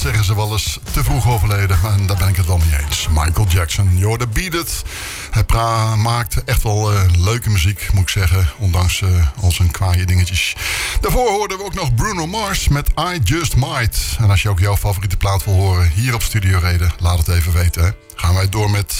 zeggen ze wel eens, te vroeg overleden. En daar ben ik het wel mee eens. Michael Jackson, you're the beat it. Hij maakt echt wel leuke muziek, moet ik zeggen. Ondanks al zijn kwaaie dingetjes. Daarvoor hoorden we ook nog Bruno Mars met I Just Might. En als je ook jouw favoriete plaat wil horen hier op Studio Reden, laat het even weten. Hè. Gaan wij door met